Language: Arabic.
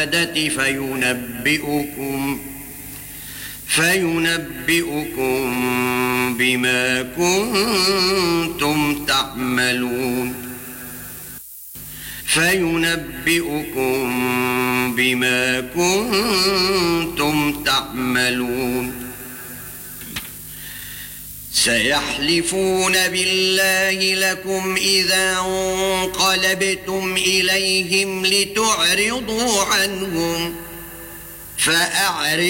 فينبئكم بما كنتم تعملون سيحلفون بالله لكم إذا انقلبتم إليهم لتعرضوا عنهم فأعرضوا